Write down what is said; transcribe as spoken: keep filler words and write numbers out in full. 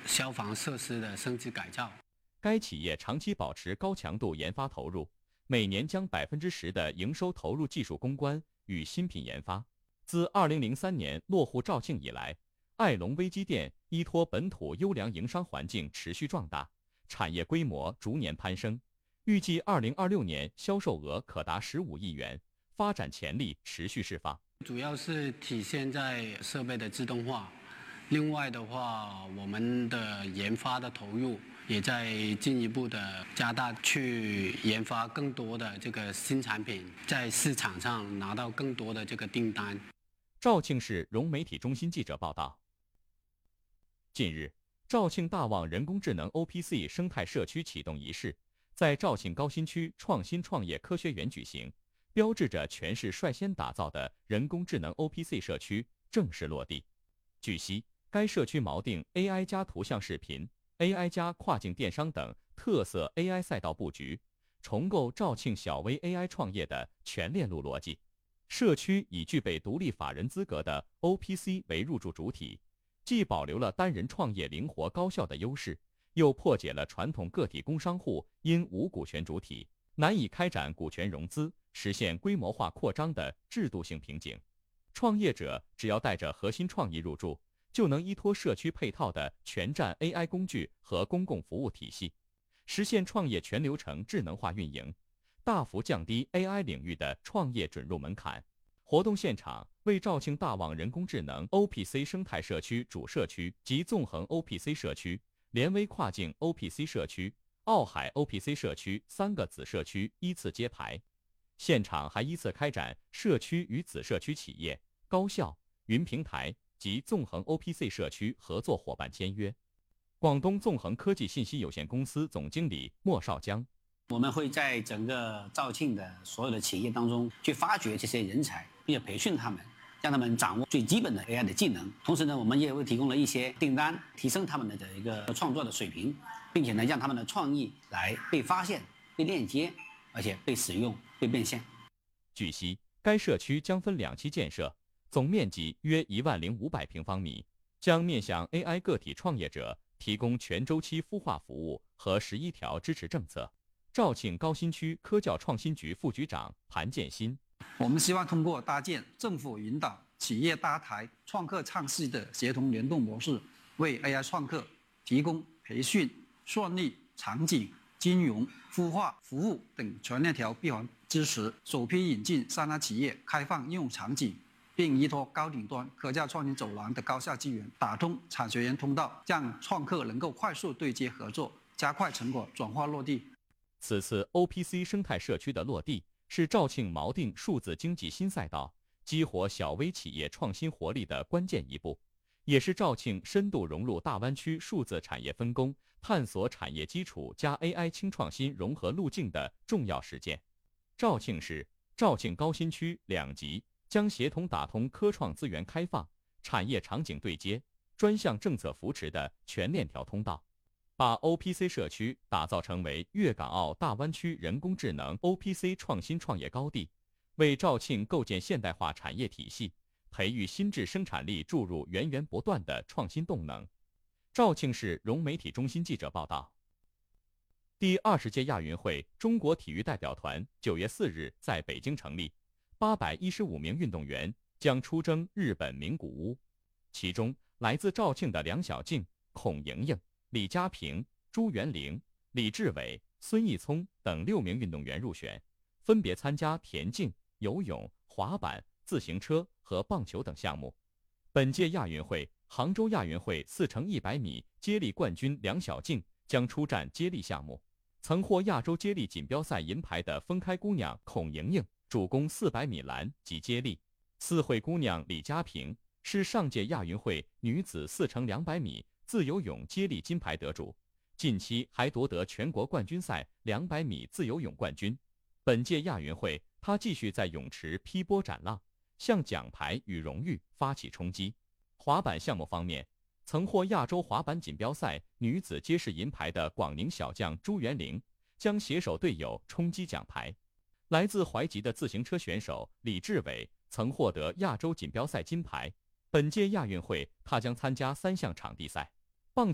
消防设施的升级改造。 该企业长期保持高强度研发投入，每年将百分之十的营收投入技术攻关与新品研发。自二零零三年落户肇庆以来，爱龙微机电依托本土优良营商环境持续壮大，产业规模逐年攀升，预计二零二六年销售额可达十五亿元，发展潜力持续释放。 主要是体现在设备的自动化，另外的话，我们的研发的投入也在进一步的加大，去研发更多的这个新产品，在市场上拿到更多的这个订单。 肇庆市融媒体中心记者报道，近日，肇庆大旺人工智能 O P C 生态社区启动仪式在肇庆高新区创新创业科学园举行，标志着全市率先打造的人工智能 O P C 社区正式落地。据悉，该社区锚定 A I 加图像视频、A I 加跨境电商等特色 A I 赛道布局，重构肇庆小微 A I 创业的全链路逻辑。社区以具备独立法人资格的 O P C 为入驻主体，既保留了单人创业灵活高效的优势，又破解了传统个体工商户因无股权主体难以开展股权融资、实现规模化扩张的制度性瓶颈。创业者只要带着核心创意入驻，就能依托社区配套的全站 A I 工具和公共服务体系，实现创业全流程智能化运营，大幅降低 A I 领域的创业准入门槛。活动现场为肇庆大旺人工智能 O P C 生态社区主社区及纵横 O P C 社区、联微跨境 O P C 社区、奥海 O P C 社区三个子社区依次揭牌。现场还依次开展社区与子社区企业、高校、云平台及纵横 O P C 社区合作伙伴签约。广东纵横科技信息有限公司总经理莫少江， 我们会在整个肇庆的所有的企业当中去发掘这些人才，并且培训他们，让他们掌握最基本的 A I 的技能。同时呢，我们也会提供了一些订单，提升他们的一个创作的水平，并且呢，让他们的创意来被发现、被链接，而且被使用、被变现。 据悉，该社区将分两期建设，总面积约一万零五百平方米，将面向 A I 个体创业者提供全周期孵化服务和十一条支持政策。肇庆高新区科教创新局副局长盘建新， 我们希望通过搭建政府引导、企业搭台、创客唱戏的协同联动模式，为 A I 创客提供培训、算力、场景、金融、孵化、服务等全链条闭环支持。首批引进三大企业开放应用场景，并依托高顶端科教创新走廊的高效机缘，打通产学研通道，让创客能够快速对接合作，加快成果转化落地。 此次 O P C 生态社区的落地，是肇庆锚定数字经济新赛道、激活小微企业创新活力的关键一步，也是肇庆深度融入大湾区数字产业分工、探索产业基础加 A I 轻创新融合路径的重要实践。肇庆市、肇庆高新区两级将协同打通科创资源开放、产业场景对接、专项政策扶持的全链条通道，把 O P C 社区打造成为粤港澳大湾区人工智能 O P C 创新创业高地，为肇庆构建现代化产业体系、培育新质生产力注入源源不断的创新动能。肇庆市融媒体中心记者报道。第二十届亚运会中国体育代表团九月四日在北京成立，八百一十五名运动员将出征日本名古屋，其中来自肇庆的梁晓静、孔莹莹、李佳平、朱元玲、李志伟、孙毅聪等六名运动员入选，分别参加田径、游泳、滑板、自行车和棒球等项目。本届亚运会，杭州亚运会四乘一百米接力冠军梁晓静将出战接力项目。曾获亚洲接力锦标赛银牌的分开姑娘孔莹莹主攻四百米栏及接力。四惠姑娘李佳平是上届亚运会女子四乘两百米自由泳接力金牌得主，近期还夺得全国冠军赛两百米自由泳冠军。本届亚运会，她继续在泳池劈波斩浪，向奖牌与荣誉发起冲击。滑板项目方面，曾获亚洲滑板锦标赛女子街式银牌的广宁小将朱元玲将携手队友冲击奖牌。来自淮吉的自行车选手李志伟曾获得亚洲锦标赛金牌，本届亚运会他将参加三项场地赛。